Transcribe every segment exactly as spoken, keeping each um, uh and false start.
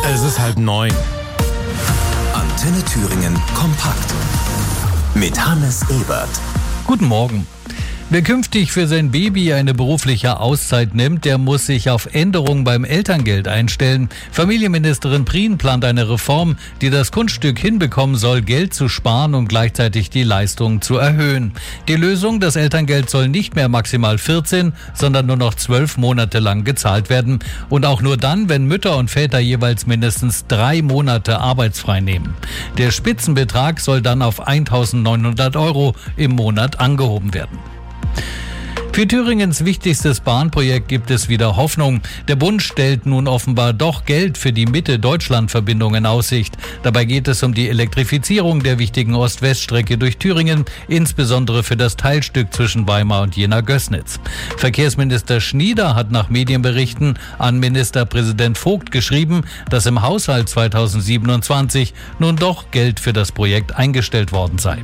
Es ist halb neun. Antenne Thüringen kompakt mit Hannes Ebert. Guten Morgen. Wer künftig für sein Baby eine berufliche Auszeit nimmt, der muss sich auf Änderungen beim Elterngeld einstellen. Familienministerin Prien plant eine Reform, die das Kunststück hinbekommen soll, Geld zu sparen und gleichzeitig die Leistungen zu erhöhen. Die Lösung, das Elterngeld soll nicht mehr maximal vierzehn, sondern nur noch zwölf Monate lang gezahlt werden. Und auch nur dann, wenn Mütter und Väter jeweils mindestens drei Monate arbeitsfrei nehmen. Der Spitzenbetrag soll dann auf eintausendneunhundert Euro im Monat angehoben werden. Für Thüringens wichtigstes Bahnprojekt gibt es wieder Hoffnung. Der Bund stellt nun offenbar doch Geld für die Mitte-Deutschland-Verbindung in Aussicht. Dabei geht es um die Elektrifizierung der wichtigen Ost-West-Strecke durch Thüringen, insbesondere für das Teilstück zwischen Weimar und Jena-Gößnitz. Verkehrsminister Schnieder hat nach Medienberichten an Ministerpräsident Vogt geschrieben, dass im Haushalt zweitausendsiebenundzwanzig nun doch Geld für das Projekt eingestellt worden sei.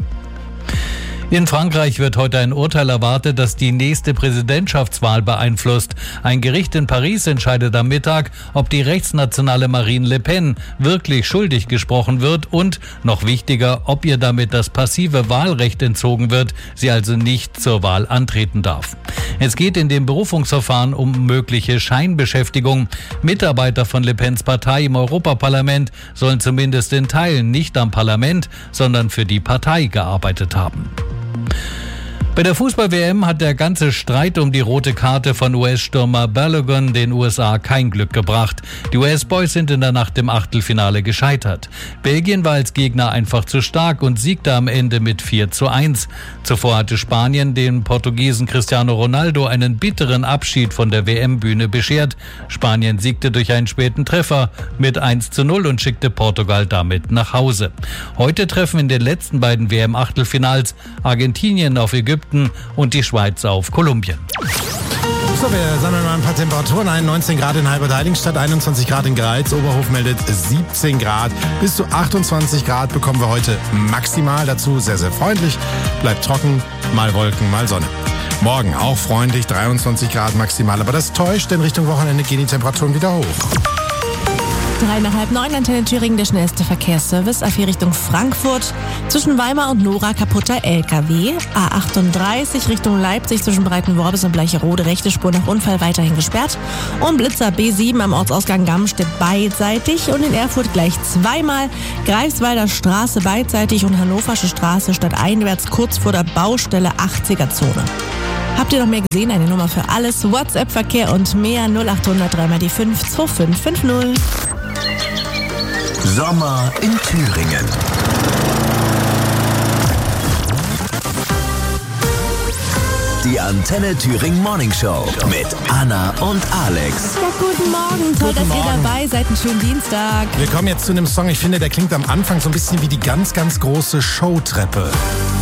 In Frankreich wird heute ein Urteil erwartet, das die nächste Präsidentschaftswahl beeinflusst. Ein Gericht in Paris entscheidet am Mittag, ob die rechtsnationale Marine Le Pen wirklich schuldig gesprochen wird und, noch wichtiger, ob ihr damit das passive Wahlrecht entzogen wird, sie also nicht zur Wahl antreten darf. Es geht in dem Berufungsverfahren um mögliche Scheinbeschäftigung. Mitarbeiter von Le Pens Partei im Europaparlament sollen zumindest in Teilen nicht am Parlament, sondern für die Partei gearbeitet haben. Bei der Fußball-W M hat der ganze Streit um die rote Karte von U S-Stürmer Balogun den U S A kein Glück gebracht. Die U S-Boys sind in der Nacht im Achtelfinale gescheitert. Belgien war als Gegner einfach zu stark und siegte am Ende mit vier zu eins. Zuvor hatte Spanien dem Portugiesen Cristiano Ronaldo einen bitteren Abschied von der W M-Bühne beschert. Spanien siegte durch einen späten Treffer mit eins zu null und schickte Portugal damit nach Hause. Heute treffen in den letzten beiden W M-Achtelfinals Argentinien auf Ägypten und die Schweiz auf Kolumbien. So, wir sammeln mal ein paar Temperaturen ein. neunzehn Grad in Halbertheiligenstadt, einundzwanzig Grad in Greiz. Oberhof meldet siebzehn Grad. Bis zu achtundzwanzig Grad bekommen wir heute maximal. Dazu sehr, sehr freundlich. Bleibt trocken, mal Wolken, mal Sonne. Morgen auch freundlich, dreiundzwanzig Grad maximal. Aber das täuscht, denn Richtung Wochenende gehen die Temperaturen wieder hoch. Drei nach halb neun, Antenne Thüringen, der schnellste Verkehrsservice. A vier Richtung Frankfurt. Zwischen Weimar und Nora kaputter L K W. A achtunddreißig Richtung Leipzig zwischen Breitenworbis und Bleicherode. Rechte Spur nach Unfall weiterhin gesperrt. Und Blitzer B sieben am Ortsausgang Gamstedt beidseitig. Und in Erfurt gleich zweimal. Greifswalder Straße beidseitig und Hannoversche Straße stadteinwärts kurz vor der Baustelle achtziger Zone. Habt ihr noch mehr gesehen? Eine Nummer für alles. WhatsApp-Verkehr und mehr. null achthundert drei mal die fünf zwei fünf fünf null. Sommer in Thüringen. Die Antenne Thüringen Morning Show mit Anna und Alex. Ja, guten Morgen. Toll, Guten dass Morgen. ihr dabei seid. Einen schönen Dienstag. Wir kommen jetzt zu einem Song, ich finde, der klingt am Anfang so ein bisschen wie die ganz, ganz große Showtreppe.